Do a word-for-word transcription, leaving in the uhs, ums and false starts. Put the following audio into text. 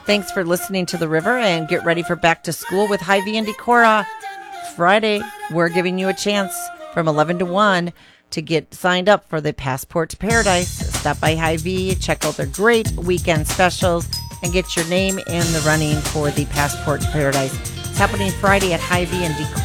Thanks for listening to The River, and get ready for back to school with Hy-Vee and Decorah. Friday, we're giving you a chance from eleven to one to get signed up for the Passport to Paradise. Stop by Hy-Vee, check out their great weekend specials, and get your name in the running for the Passport to Paradise. It's happening Friday at Hy-Vee and Decorah.